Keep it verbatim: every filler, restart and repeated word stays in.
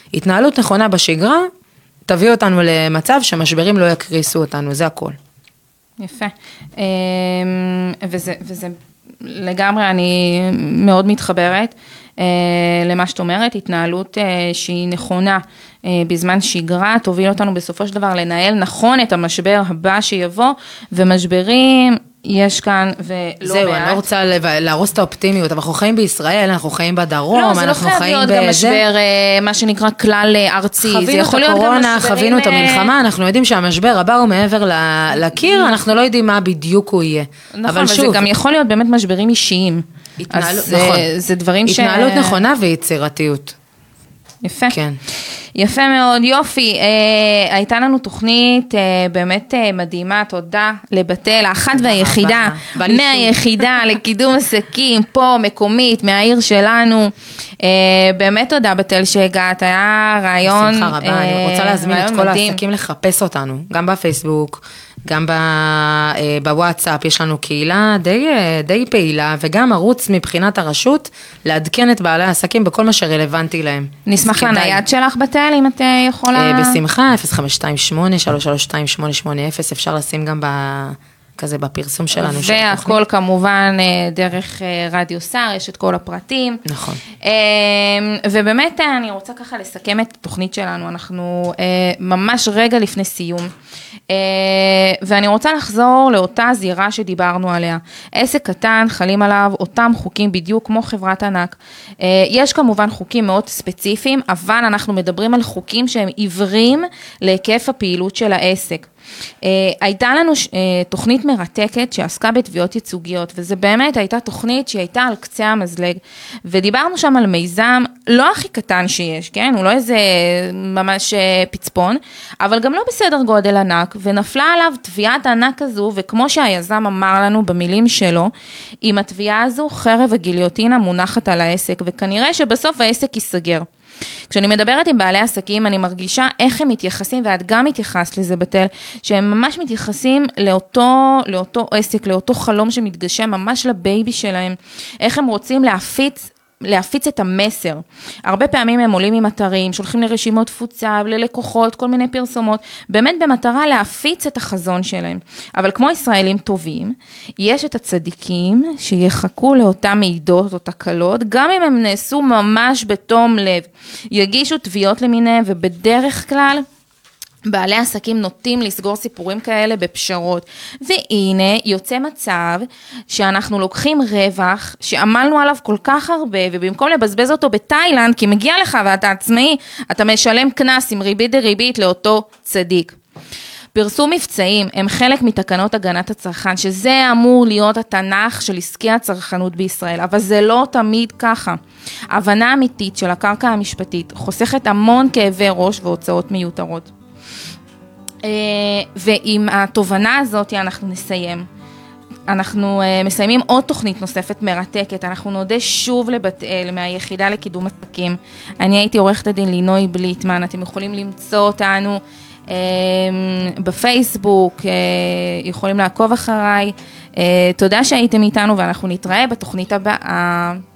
התנהלות נכונה בשגרה, תביא אותנו למצב שמשברים לא יקריסו אותנו, זה הכל. יפה. וזה, וזה לגמרי, אני מאוד מתחברת למה שאת אומרת, התנהלות שהיא נכונה בזמן שגרה, תוביל אותנו בסופו של דבר לנהל נכון את המשבר הבא שיבוא, ומשברים יש כאן ולא מעט. זהו, אני לא רוצה להרוס את האופטימיות, אבל אנחנו חיים בישראל, אנחנו חיים בדרום, לא, זה לא חייב להיות גם משבר, מה שנקרא כלל ארצי. חווינו את הקורונה, חווינו את המלחמה, אנחנו יודעים שהמשבר הבא הוא מעבר לקיר, אנחנו לא יודעים מה בדיוק הוא יהיה. נכון, אבל זה גם יכול להיות באמת משברים אישיים. התנהלות, נכון. זה דברים ש... התנהלות נכונה ויצירתיות. יפה. כן. יפה מאוד, יופי, אה, הייתה לנו תוכנית אה, באמת אה, מדהימה, תודה לבתל, האחת והיחידה, מהיחידה לקידום עסקים, פה מקומית, מהעיר שלנו, אה, באמת תודה בתל שהגעת, היה רעיון, בשמחה רבה, אה, אני רוצה להזמין את כל מדהים. העסקים לחפש אותנו, גם בפייסבוק, גם בוואטסאפ, יש לנו קהילה די, די פעילה, וגם ערוץ מבחינת הרשות, לעדכן את בעלי העסקים בכל מה שרלוונטי להם. נשמח לנייד שלך בתל, אם את יכולה... בשמחה, אפס חמש שתיים שמונה שלוש שלוש שתיים שמונה שמונה אפס, אפשר לשים גם ב... כזה בפרסום שלנו. והכל כמובן דרך רדיו סער, יש את כל הפרטים. נכון. ובאמת אני רוצה ככה לסכם את התוכנית שלנו, אנחנו ממש רגע לפני סיום, ואני רוצה לחזור לאותה זירה שדיברנו עליה. עסק קטן, חלים עליו אותם חוקים בדיוק כמו חברת ענק. יש כמובן חוקים מאוד ספציפיים, אבל אנחנו מדברים על חוקים שהם עיוורים להיקף הפעילות של העסק. Uh, הייתה לנו uh, תוכנית מרתקת שעסקה בתביעות ייצוגיות, וזה באמת הייתה תוכנית שהיא הייתה על קצה המזלג, ודיברנו שם על מיזם לא הכי קטן שיש, כן? הוא לא איזה ממש uh, פצפון, אבל גם לא בסדר גודל ענק, ונפלה עליו תביעת ענק הזו, וכמו שהיזם אמר לנו במילים שלו, עם התביעה הזו חרב הגיליוטינה מונחת על העסק, וכנראה שבסוף העסק ייסגר. כשאני מדברת עם בעלי עסקים, אני מרגישה איך הם מתייחסים, ואת גם מתייחסת לזה בתל, שהם ממש מתייחסים לאותו, לאותו עסק, לאותו חלום שמתגשם, ממש לבייבי שלהם, איך הם רוצים להפיץ, להפיץ את המסר. הרבה פעמים הם עולים עם אתרים, שולחים לרשימות תפוצה, ללקוחות, כל מיני פרסומות, באמת במטרה להפיץ את החזון שלהם. אבל כמו ישראלים טובים, יש את הצדיקים שיחכו לאותם מידות או תקלות, גם אם הם נעשו ממש בתום לב, יגישו תביעות למיניהם, ובדרך כלל, בעלי עסקים נוטים לסגור סיפורים כאלה בפשרות, והנה יוצא מצב שאנחנו לוקחים רווח שעמלנו עליו כל כך הרבה, ובמקום לבזבז אותו בתאילנד, כי מגיע לך ואתה עצמאי, אתה משלם קנס עם ריבית דריבית לאותו צדיק. פרסום מבצעים הם חלק מתקנות הגנת הצרכן, שזה אמור להיות התנ"ך של עסקי הצרכנות בישראל, אבל זה לא תמיד ככה. הבנה אמיתית של הקרקע המשפטית חוסכת המון כאבי ראש והוצאות מיותרות. ועם התובנה הזאת אנחנו נסיים. אנחנו מסיימים עוד תוכנית נוספת מרתקת, אנחנו נודה שוב לבתל מהיחידה לקידום עסקים. אני הייתי עורכת הדין לינוי בליטמן, אתם יכולים למצוא אותנו בפייסבוק, יכולים לעקוב אחריי. תודה שהייתם איתנו ואנחנו נתראה בתוכנית הבאה.